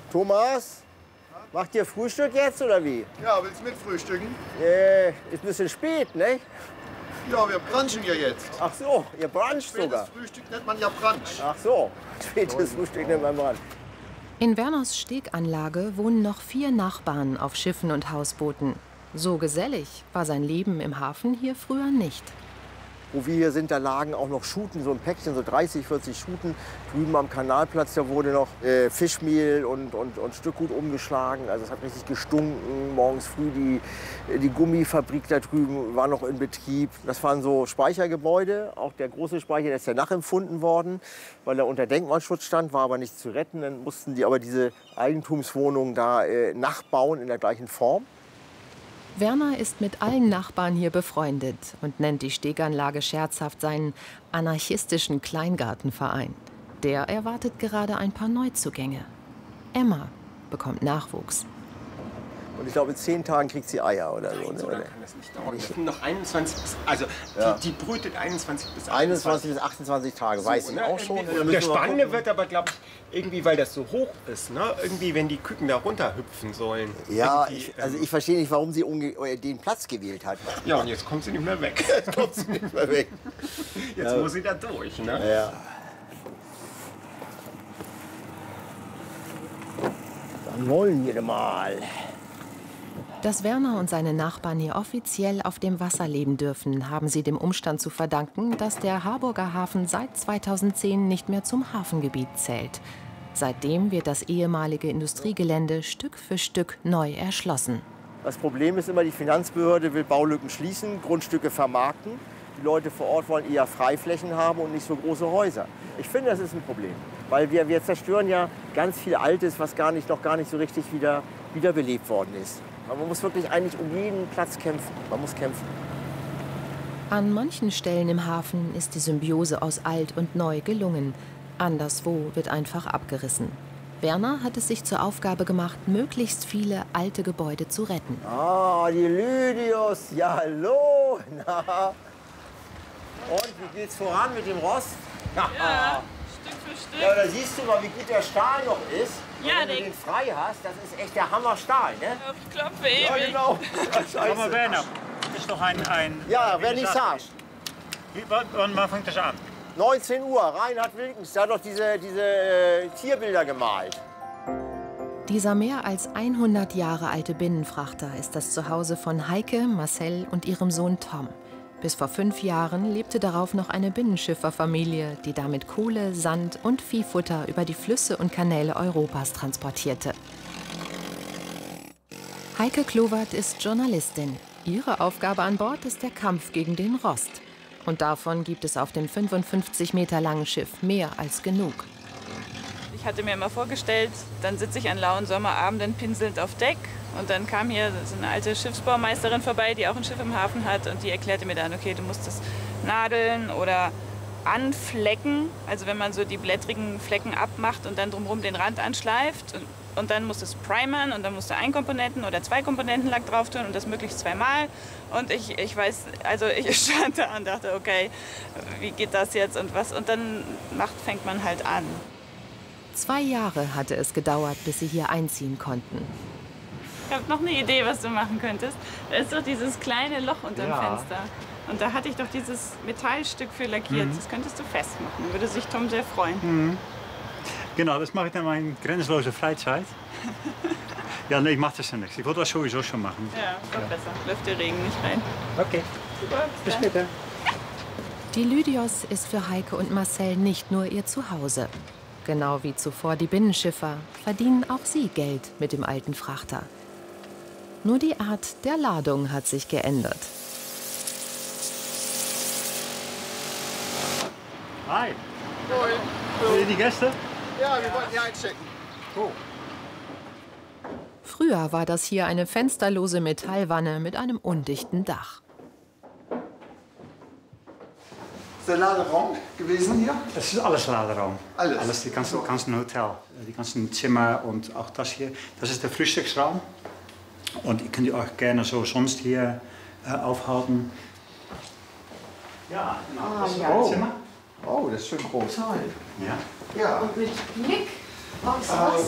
Thomas, macht ihr Frühstück jetzt oder wie? Ja, willst du mit frühstücken? Ist ein bisschen spät, ne? Ja, wir brunchen ja jetzt. Ach so, ihr bruncht sogar. Spätes Frühstück nennt man ja Brunch. Ach so, spätes Frühstück nennt man Brunch. In Werners Steganlage wohnen noch 4 Nachbarn auf Schiffen und Hausbooten. So gesellig war sein Leben im Hafen hier früher nicht. Wo wir hier sind, da lagen auch noch Schuten, so ein Päckchen, so 30, 40 Schuten. Drüben am Kanalplatz, da wurde noch Fischmehl und Stückgut umgeschlagen. Also es hat richtig gestunken. Morgens früh die Gummifabrik da drüben war noch in Betrieb. Das waren so Speichergebäude. Auch der große Speicher, der ist ja nachempfunden worden, weil er unter Denkmalschutz stand, war aber nicht zu retten. Dann mussten die aber diese Eigentumswohnungen da nachbauen in der gleichen Form. Werner ist mit allen Nachbarn hier befreundet und nennt die Steganlage scherzhaft seinen anarchistischen Kleingartenverein. Der erwartet gerade ein paar Neuzugänge. Emma bekommt Nachwuchs. Und ich glaube, in 10 Tagen kriegt sie Eier oder so. So lange kann das nicht dauern. Das sind noch 21 bis, also Ja. die brütet 21 bis 21 bis 28 Tage, weiß ich auch schon. Und der Spannende wird aber, glaube ich, irgendwie, weil das so hoch ist, ne? Irgendwie, wenn die Küken da runterhüpfen sollen. Ja, Irgendwie, ich verstehe nicht, warum sie den Platz gewählt hat. Ja, und jetzt kommt sie nicht mehr weg. Jetzt kommt sie nicht mehr weg. Jetzt muss sie da durch, ne? Ja. Dann wollen wir mal. Dass Werner und seine Nachbarn hier offiziell auf dem Wasser leben dürfen, haben sie dem Umstand zu verdanken, dass der Harburger Hafen seit 2010 nicht mehr zum Hafengebiet zählt. Seitdem wird das ehemalige Industriegelände Stück für Stück neu erschlossen. Das Problem ist immer, die Finanzbehörde will Baulücken schließen, Grundstücke vermarkten. Die Leute vor Ort wollen eher Freiflächen haben und nicht so große Häuser. Ich finde, das ist ein Problem, weil wir zerstören ja ganz viel Altes, was noch gar nicht so richtig wiederbelebt worden ist. Man muss wirklich eigentlich um jeden Platz kämpfen. Man muss kämpfen. An manchen Stellen im Hafen ist die Symbiose aus alt und neu gelungen. Anderswo wird einfach abgerissen. Werner hat es sich zur Aufgabe gemacht, möglichst viele alte Gebäude zu retten. Ah, die Lydios. Ja, hallo. Na. Und, wie geht's voran mit dem Rost? Ja, Stück für Stück. Ja, da siehst du mal, wie gut der Stahl noch ist. Ja, und wenn du den frei hast, das ist echt der Hammerstahl, ne? Ich klopfe ewig. Ja, genau. Ja, Sag mal, scheiße. Werner, das ist doch ein Ja, Vernissage. Wann fängt das an? 19 Uhr, Reinhard Wilkens, der hat doch diese Tierbilder gemalt. Dieser mehr als 100 Jahre alte Binnenfrachter ist das Zuhause von Heike, Marcel und ihrem Sohn Tom. Bis vor 5 Jahren lebte darauf noch eine Binnenschifferfamilie, die damit Kohle, Sand und Viehfutter über die Flüsse und Kanäle Europas transportierte. Heike Klowert ist Journalistin. Ihre Aufgabe an Bord ist der Kampf gegen den Rost. Und davon gibt es auf dem 55 Meter langen Schiff mehr als genug. Ich hatte mir immer vorgestellt, dann sitze ich an lauen Sommerabenden pinselnd auf Deck. Und dann kam hier so eine alte Schiffsbaumeisterin vorbei, die auch ein Schiff im Hafen hat. Und die erklärte mir dann, okay, du musst das nadeln oder anflecken. Also wenn man so die blättrigen Flecken abmacht und dann drumherum den Rand anschleift. Und dann musst du es primern und dann musst du ein Komponenten- oder 2 Komponentenlack drauf tun und das möglichst 2-mal. Und ich weiß, also ich stand da und dachte, okay, wie geht das jetzt und was? Und dann fängt man halt an. 2 Jahre hatte es gedauert, bis sie hier einziehen konnten. Ich habe noch eine Idee, was du machen könntest. Da ist doch dieses kleine Loch unter dem Fenster. Und da hatte ich doch dieses Metallstück für lackiert. Das könntest du festmachen. Da würde sich Tom sehr freuen. Genau, das mache ich dann meine grenzenlose Freizeit. Ja, nee, ich mache das ja nichts. Ich wollte das sowieso schon machen. Ja, doch besser. Läuft der Regen nicht rein. Okay, Super, bis später. Die Lydios ist für Heike und Marcel nicht nur ihr Zuhause. Genau wie zuvor die Binnenschiffer verdienen auch sie Geld mit dem alten Frachter. Nur die Art der Ladung hat sich geändert. Hi. Moin. Sind die Gäste? Ja, wir wollten hier einchecken. Oh. Früher war das hier eine fensterlose Metallwanne mit einem undichten Dach. Ist der Laderaum gewesen hier? Das ist alles Laderaum. Alles? Die ganzen Hotel, die ganzen Zimmer und auch das hier. Das ist der Frühstücksraum. Und ihr könnt ihr auch gerne so sonst hier aufhalten. Ja, genau. Das ist ein Zimmer. Oh, das ist schön groß. Ja. Ja. Mit Blick aufs Ah, Wasser.